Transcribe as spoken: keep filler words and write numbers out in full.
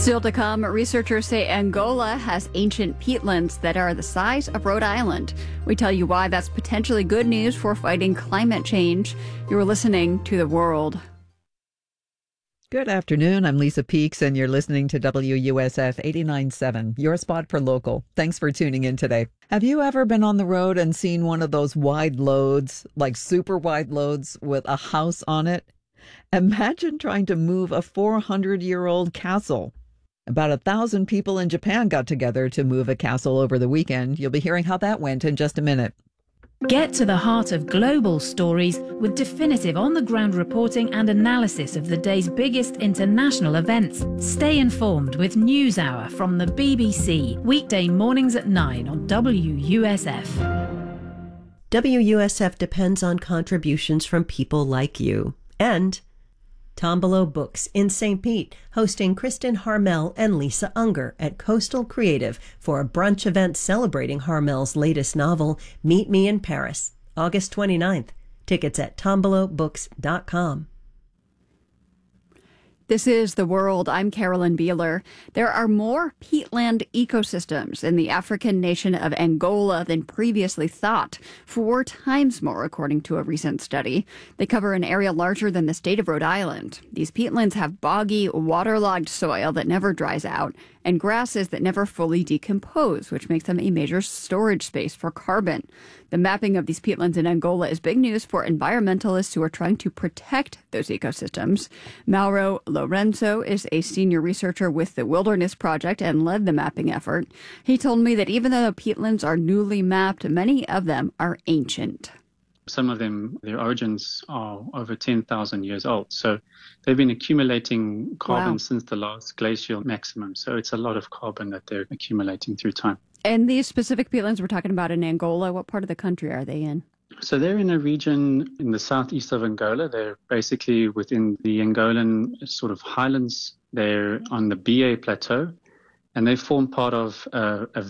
Still to come, researchers say Angola has ancient peatlands that are the size of Rhode Island. We tell you why that's potentially good news for fighting climate change. You're listening to The World. Good afternoon. I'm Lisa Peeks, and you're listening to W U S F eighty-nine point seven, your spot for local. Thanks for tuning in today. Have you ever been on the road and seen one of those wide loads, like super wide loads with a house on it? Imagine trying to move a four hundred year old castle. About a thousand people in Japan got together to move a castle over the weekend. You'll be hearing how that went in just a minute. Get to the heart of global stories with definitive on-the-ground reporting and analysis of the day's biggest international events. Stay informed with NewsHour from the B B C, weekday mornings at nine on W U S F. W U S F depends on contributions from people like you. And Tombolo Books in Saint Pete, hosting Kristen Harmel and Lisa Unger at Coastal Creative for a brunch event celebrating Harmel's latest novel, Meet Me in Paris, August twenty-ninth. Tickets at tombolo books dot com. This is The World. I'm Carolyn Beeler. There are more peatland ecosystems in the African nation of Angola than previously thought, four times more, according to a recent study. They cover an area larger than the state of Rhode Island. These peatlands have boggy, waterlogged soil that never dries out and grasses that never fully decompose, which makes them a major storage space for carbon. The mapping of these peatlands in Angola is big news for environmentalists who are trying to protect those ecosystems. Mauro Lorenzo is a senior researcher with the Wilderness Project and led the mapping effort. He told me that even though the peatlands are newly mapped, many of them are ancient. Some of them, their origins are over ten thousand years old. So they've been accumulating carbon Wow. since the last glacial maximum. So it's a lot of carbon that they're accumulating through time. And these specific peatlands we're talking about in Angola, what part of the country are they in? So they're in a region in the southeast of Angola. They're basically within the Angolan sort of highlands. They're on the B A Plateau, and they form part of a, a